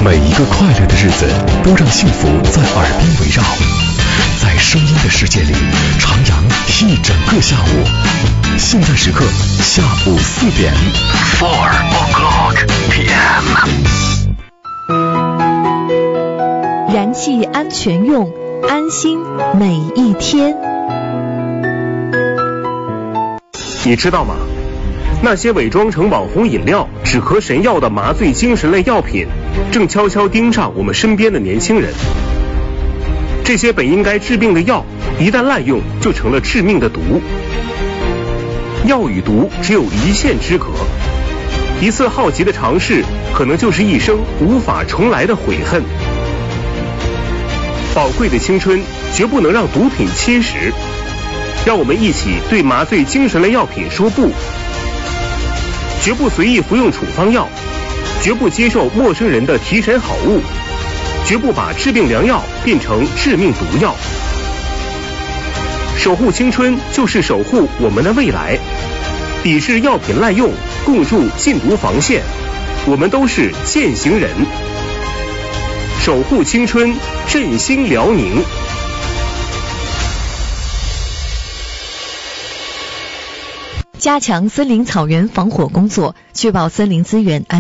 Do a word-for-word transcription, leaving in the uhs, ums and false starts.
每一个快乐的日子都让幸福在耳边围绕，在声音的世界里徜徉一整个下午。现在时刻下午四点 ，Four o'clock P M。 燃气安全用，安心每一天。 你知道吗？那些伪装成网红饮料、止咳神药的麻醉精神类药品，正悄悄盯上我们身边的年轻人。这些本应该治病的药，一旦滥用，就成了致命的毒。药与毒只有一线之隔，一次好奇的尝试，可能就是一生无法重来的悔恨。宝贵的青春绝不能让毒品侵蚀，让我们一起对麻醉精神类药品说不，绝不随意服用处方药，绝不接受陌生人的提神好物，绝不把治病良药变成致命毒药。守护青春就是守护我们的未来，抵制药品滥用，共筑禁毒防线，我们都是践行人。守护青春，振兴辽宁。 加强森林草原防火工作，确保森林资源安